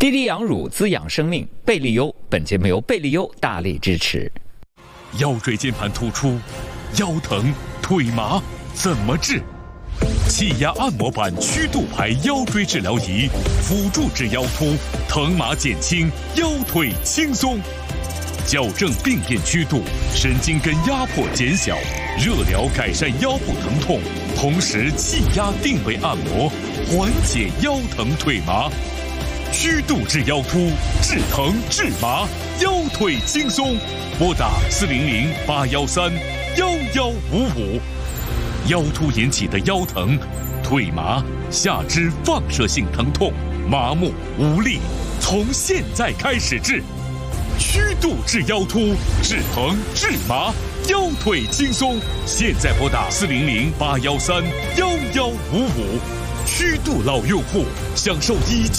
滴滴养乳滋养生命，贝利优本节目由贝利优大力支持。 腰椎间盘突出、腰疼、腿麻怎么治？气压按摩板曲度牌腰椎治疗仪，辅助治腰突，疼麻减轻，腰腿轻松。矫正病变曲度，神经根压迫减小，热疗改善腰部疼痛，同时气压定位按摩，缓解腰疼腿麻。曲度治腰突，治疼治麻，腰腿轻松。拨打400-813-1155。腰突引起的腰疼、腿麻、下肢放射性疼痛、麻木无力，从现在开始治。曲度治腰突，治疼治麻，腰腿轻松。现在拨打400-813-1155。曲度老用户享受